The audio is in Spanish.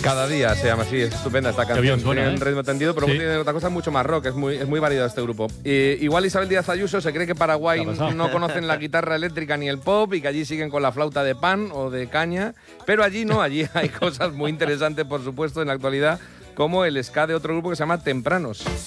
Cada día se llama así, es estupenda esta canción. bien suena, Tiene un ritmo tendido, pero tiene otra cosa mucho más rock, es muy variado este grupo. Igual Isabel Díaz Ayuso se cree que Paraguay no conocen la guitarra eléctrica ni el pop y que allí siguen con la flauta de pan o de caña, pero allí no, allí hay cosas muy interesantes, por supuesto, en la actualidad, como el ska de otro grupo que se llama Tempranos.